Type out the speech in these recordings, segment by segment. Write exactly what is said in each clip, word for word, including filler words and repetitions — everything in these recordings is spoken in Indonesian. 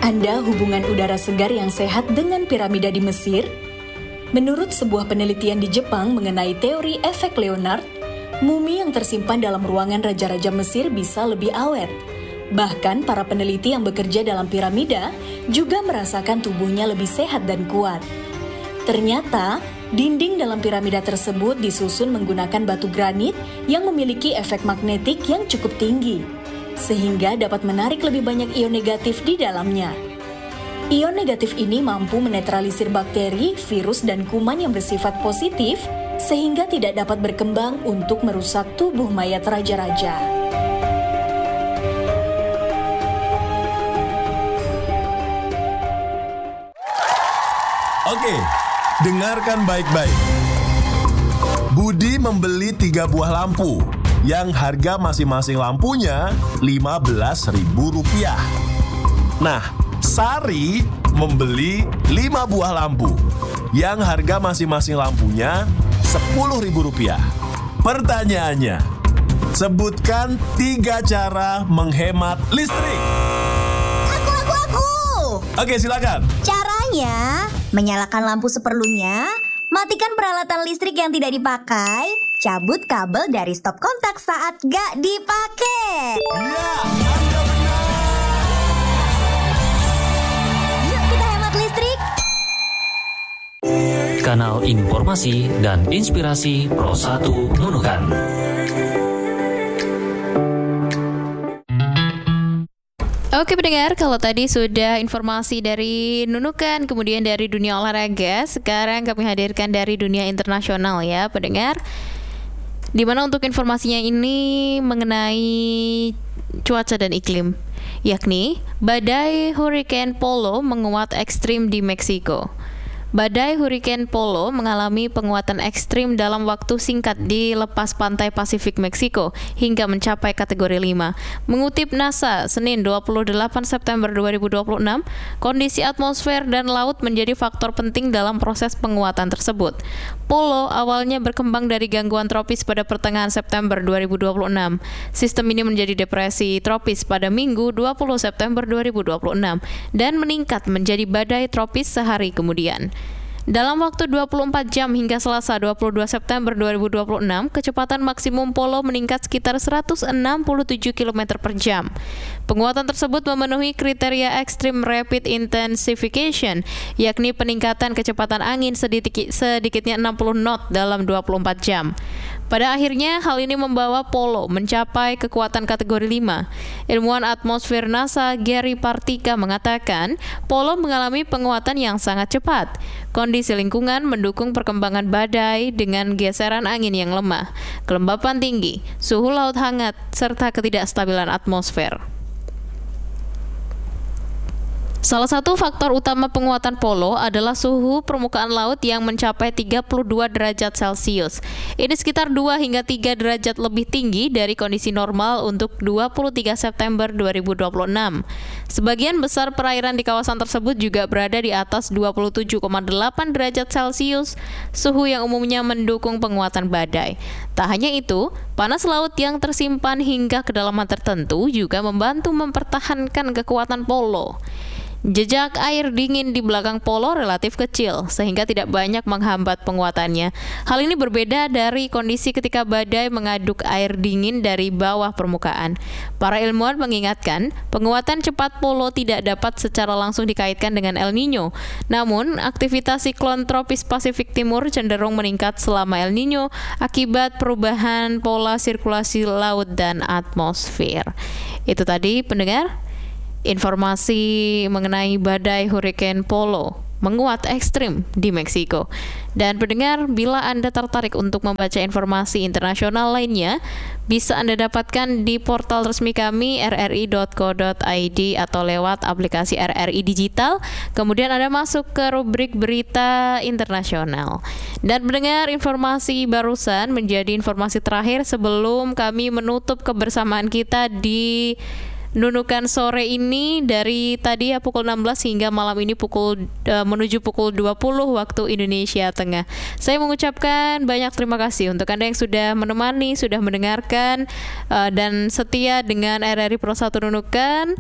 Anda hubungan udara segar yang sehat dengan piramida di Mesir? Menurut sebuah penelitian di Jepang mengenai teori efek Leonard, mumi yang tersimpan dalam ruangan raja-raja Mesir bisa lebih awet. Bahkan para peneliti yang bekerja dalam piramida juga merasakan tubuhnya lebih sehat dan kuat. Ternyata, dinding dalam piramida tersebut disusun menggunakan batu granit yang memiliki efek magnetik yang cukup tinggi, sehingga dapat menarik lebih banyak ion negatif di dalamnya. Ion negatif ini mampu menetralisir bakteri, virus, dan kuman yang bersifat positif, sehingga tidak dapat berkembang untuk merusak tubuh mayat raja-raja. Oke, dengarkan baik-baik. Budi membeli tiga buah lampu yang harga masing-masing lampunya lima belas ribu rupiah. Nah, Sari membeli lima buah lampu yang harga masing-masing lampunya sepuluh ribu rupiah. Pertanyaannya, sebutkan tiga cara menghemat listrik. Aku, aku, aku. Oke, silakan. Caranya, menyalakan lampu seperlunya, matikan peralatan listrik yang tidak dipakai, cabut kabel dari stop kontak saat gak dipakai. Ya, Anda benar. Yuk kita hemat listrik. Kanal informasi dan inspirasi Pro satu Nunukan. Oke pendengar, kalau tadi sudah informasi dari Nunukan, kemudian dari dunia olahraga, sekarang kami hadirkan dari dunia internasional ya pendengar. Dimana untuk informasinya ini mengenai cuaca dan iklim, yakni badai Hurricane Polo menguat ekstrim di Meksiko. Badai Hurricane Polo mengalami penguatan ekstrim dalam waktu singkat di lepas pantai Pasifik Meksiko hingga mencapai kategori lima. Mengutip NASA, Senin dua puluh delapan September dua ribu dua puluh enam, kondisi atmosfer dan laut menjadi faktor penting dalam proses penguatan tersebut. Polo awalnya berkembang dari gangguan tropis pada pertengahan September dua ribu dua puluh enam. Sistem ini menjadi depresi tropis pada Minggu dua puluh September dua ribu dua puluh enam dan meningkat menjadi badai tropis sehari kemudian. Dalam waktu dua puluh empat jam hingga Selasa dua puluh dua September dua ribu dua puluh enam, kecepatan maksimum Polo meningkat sekitar seratus enam puluh tujuh kilometer per jam. Penguatan tersebut memenuhi kriteria Extreme Rapid Intensification, yakni peningkatan kecepatan angin sedikit, sedikitnya enam puluh knot dalam dua puluh empat jam. Pada akhirnya, hal ini membawa Polo mencapai kekuatan kategori lima. Ilmuwan atmosfer NASA Gary Partika mengatakan, Polo mengalami penguatan yang sangat cepat. Kondisi lingkungan mendukung perkembangan badai dengan geseran angin yang lemah, kelembapan tinggi, suhu laut hangat, serta ketidakstabilan atmosfer. Salah satu faktor utama penguatan Polo adalah suhu permukaan laut yang mencapai tiga puluh dua derajat Celcius. Ini sekitar dua hingga tiga derajat lebih tinggi dari kondisi normal untuk dua puluh tiga September dua ribu dua puluh enam. Sebagian besar perairan di kawasan tersebut juga berada di atas dua puluh tujuh koma delapan derajat Celcius, suhu yang umumnya mendukung penguatan badai. Tak hanya itu, panas laut yang tersimpan hingga kedalaman tertentu juga membantu mempertahankan kekuatan Polo. Jejak air dingin di belakang Polo relatif kecil, sehingga tidak banyak menghambat penguatannya. Hal ini berbeda dari kondisi ketika badai mengaduk air dingin dari bawah permukaan. Para ilmuwan mengingatkan, penguatan cepat Polo tidak dapat secara langsung dikaitkan dengan El Nino. Namun, aktivitas siklon tropis Pasifik Timur cenderung meningkat selama El Nino akibat perubahan pola sirkulasi laut dan atmosfer. Itu tadi pendengar, informasi mengenai badai Hurricane Polo menguat ekstrim di Meksiko. Dan pendengar, bila Anda tertarik untuk membaca informasi internasional lainnya, bisa Anda dapatkan di portal resmi kami r r i dot co dot i d atau lewat aplikasi R R I Digital. Kemudian Anda masuk ke rubrik berita internasional. Dan pendengar, informasi barusan menjadi informasi terakhir sebelum kami menutup kebersamaan kita di Nunukan sore ini dari tadi ya pukul enam belas hingga malam ini pukul uh, menuju pukul dua puluh waktu Indonesia Tengah. Saya mengucapkan banyak terima kasih untuk Anda yang sudah menemani, sudah mendengarkan uh, dan setia dengan R R I Pro satu Nunukan.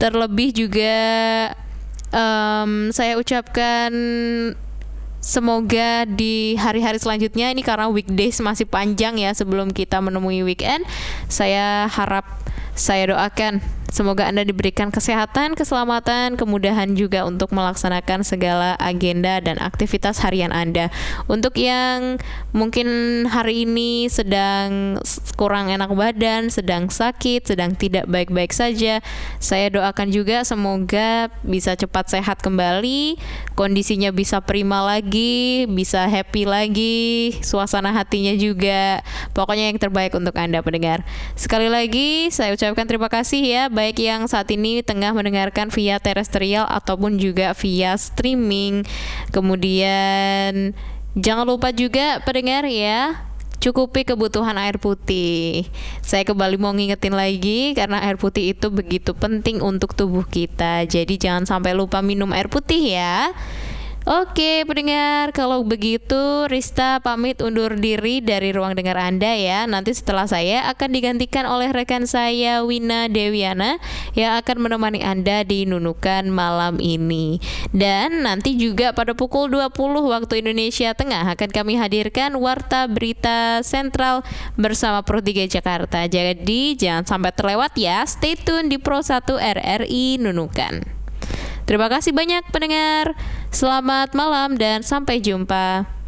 Terlebih juga um, saya ucapkan semoga di hari-hari selanjutnya, ini karena weekdays masih panjang ya sebelum kita menemui weekend, saya harap, saya doakan semoga Anda diberikan kesehatan, keselamatan, kemudahan juga untuk melaksanakan segala agenda dan aktivitas harian Anda. Untuk yang mungkin hari ini sedang kurang enak badan, sedang sakit, sedang tidak baik-baik saja, saya doakan juga semoga bisa cepat sehat kembali, kondisinya bisa prima lagi, bisa happy lagi, suasana hatinya juga. Pokoknya yang terbaik untuk Anda pendengar. Sekali lagi saya ucapkan terima kasih ya, baik yang saat ini tengah mendengarkan via terestrial ataupun juga via streaming. Kemudian jangan lupa juga pendengar ya, cukupi kebutuhan air putih. Saya kembali mau ngingetin lagi karena air putih itu begitu penting untuk tubuh kita. Jadi jangan sampai lupa minum air putih ya. Oke pendengar, kalau begitu Rista pamit undur diri dari ruang dengar Anda ya. Nanti setelah saya akan digantikan oleh rekan saya Wina Dewiana yang akan menemani Anda di Nunukan malam ini. Dan nanti juga pada pukul dua puluh waktu Indonesia Tengah akan kami hadirkan Warta Berita Sentral bersama Pro tiga Jakarta. Jadi jangan sampai terlewat ya. Stay tune di Pro satu R R I Nunukan. Terima kasih banyak pendengar. Selamat malam dan sampai jumpa.